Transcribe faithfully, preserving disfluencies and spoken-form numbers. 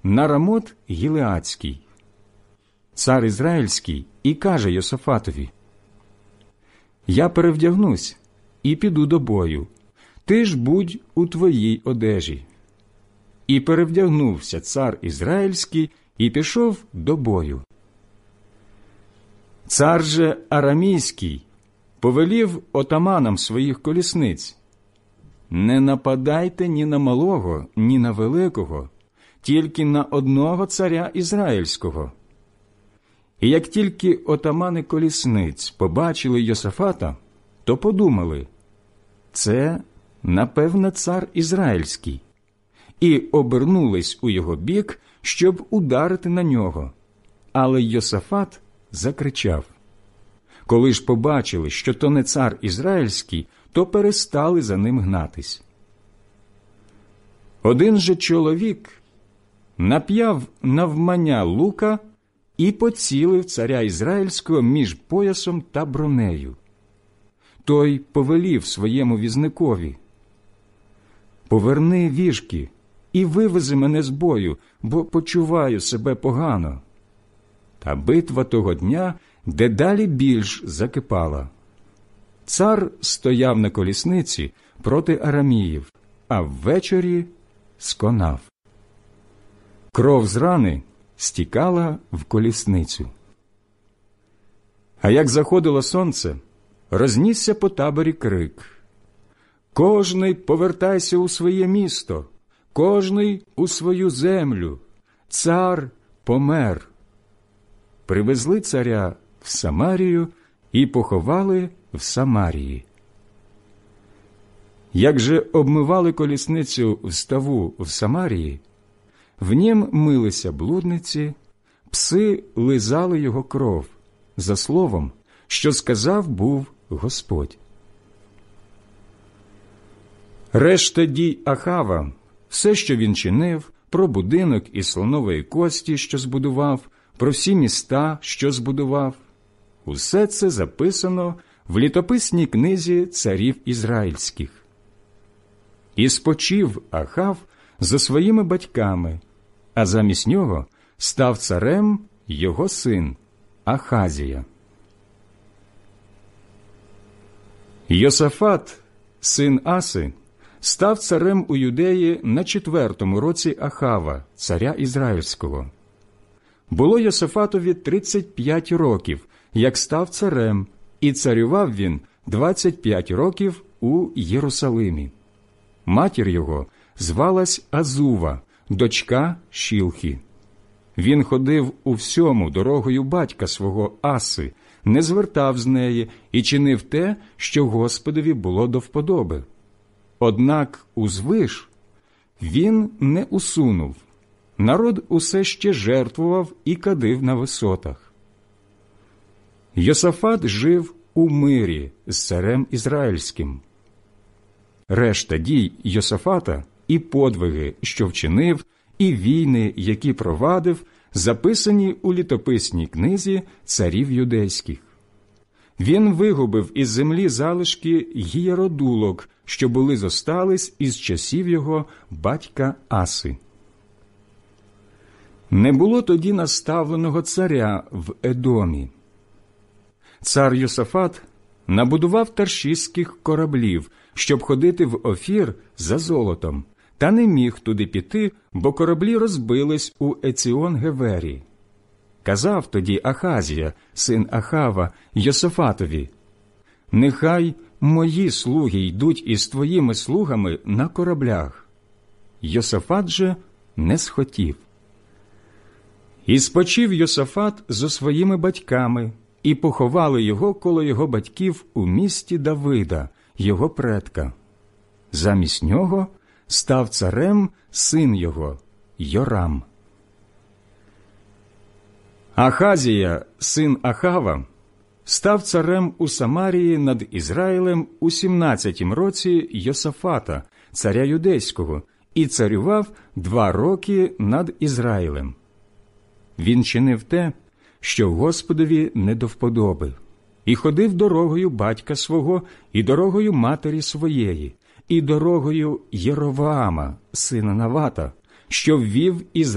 на Рамот Гілеадський. Цар Ізраїльський і каже Йосафатові: «Я перевдягнусь і піду до бою, ти ж будь у твоїй одежі». І перевдягнувся цар Ізраїльський і пішов до бою. Цар же Арамійський повелів отаманам своїх колісниць: «Не нападайте ні на малого, ні на великого, тільки на одного царя Ізраїльського». І як тільки отамани колісниць побачили Йосафата, то подумали: «Це, напевне, цар Ізраїльський», і обернулись у його бік, щоб ударити на нього. Але Йосафат закричав. Коли ж побачили, що то не цар Ізраїльський, то перестали за ним гнатись. Один же чоловік нап'яв навмання лука і поцілив царя Ізраїльського між поясом та бронею. Той повелів своєму візникові: «Поверни віжки і вивези мене з бою, бо почуваю себе погано». Та битва того дня дедалі більш закипала. Цар стояв на колісниці проти араміїв, а ввечері сконав. Кров з рани стікала в колісницю. А як заходило сонце, рознісся по таборі крик: «Кожний повертайся у своє місто, кожний у свою землю, цар помер». Привезли царя в Самарію і поховали в Самарії. Як же обмивали колісницю в ставу в Самарії, в нім милися блудниці, пси лизали його кров, за словом, що сказав був Господь. Решта дій Ахава, все, що він чинив, про будинок із слонової кості, що збудував, про всі міста, що збудував, усе це записано в літописній книзі царів ізраїльських. І спочив Ахав за своїми батьками, а замість нього став царем його син Ахазія. Йосафат, син Аси, став царем у Юдеї на четвертому році Ахава, царя Ізраїльського. Було Йосафатові тридцять п'ять років, як став царем, і царював він двадцять п'ять років у Єрусалимі. Матір його звалась Азува, дочка Шілхі. Він ходив у всьому дорогою батька свого Аси, не звертав з неї і чинив те, що Господові було до вподоби. Однак узвиш він не усунув. Народ усе ще жертвував і кадив на висотах. Йосафат жив у мирі з царем Ізраїльським. Решта дій Йосафата і подвиги, що вчинив, і війни, які провадив, записані у літописній книзі царів юдейських. Він вигубив із землі залишки гієродулок, що були зостались із часів його батька Аси. Не було тоді наставленого царя в Едомі. Цар Йосафат набудував таршиських кораблів, щоб ходити в Офір за золотом, та не міг туди піти, бо кораблі розбились у Еціон-Гевері. Казав тоді Ахазія, син Ахава, Йосафатові: «Нехай мої слуги йдуть із твоїми слугами на кораблях». Йосафат же не схотів. І спочив Йосафат зо своїми батьками, і поховали його коло його батьків у місті Давида, його предка. Замість нього став царем син його Йорам. Ахазія, син Ахава, став царем у Самарії над Ізраїлем у сімнадцятім році Йосафата, царя юдейського, і царював два роки над Ізраїлем. Він чинив те, що Господові не до вподоби, і ходив дорогою батька свого, і дорогою матері своєї, і дорогою Єровоама, сина Навата, що ввів Ізраїль